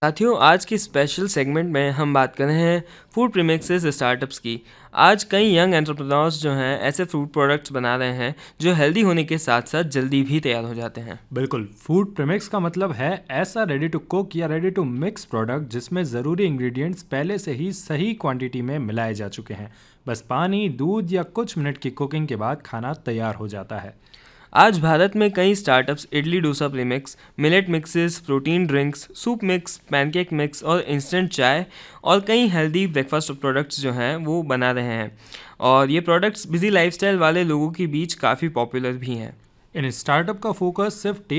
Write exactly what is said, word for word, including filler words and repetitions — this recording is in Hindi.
साथियों, आज की स्पेशल सेगमेंट में हम बात कर रहे हैं फूड प्रीमिक्सेस स्टार्टअप्स की। आज कई यंग एंटरप्रेन्योर्स जो हैं ऐसे फूड प्रोडक्ट्स बना रहे हैं जो हेल्दी होने के साथ साथ जल्दी भी तैयार हो जाते हैं। बिल्कुल। फूड प्रीमिक्स का मतलब है ऐसा रेडी टू कुक या रेडी टू मिक्स प्रोडक्ट जिसमें ज़रूरी इंग्रेडिएंट्स पहले से ही सही क्वांटिटी में मिलाए जा चुके हैं। बस पानी, दूध या कुछ मिनट की कुकिंग के बाद खाना तैयार हो जाता है। आज भारत में कई startups idli dosa premix, millet mixes, protein drinks, soup mix, pancake mix और इंस्टेंट चाय और कई हेल्दी ब्रेकफास्ट प्रोडक्ट्स जो हैं वो बना रहे हैं। और ये प्रोडक्ट्स बिजी लाइफस्टाइल वाले लोगों के बीच काफ़ी पॉपुलर भी हैं। इन स्टार्टअप का फोकस सिर्फ